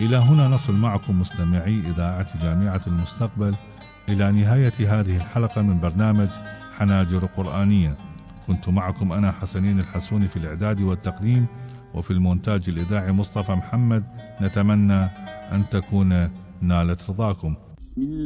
إلى هنا نصل معكم مستمعي إذاعة جامعة المستقبل إلى نهاية هذه الحلقة من برنامج حناجر قرآنية. كنت معكم أنا حسنين الحسوني في الإعداد والتقديم، وفي المونتاج الإذاعي مصطفى محمد. نتمنى أن تكون نالت رضاكم.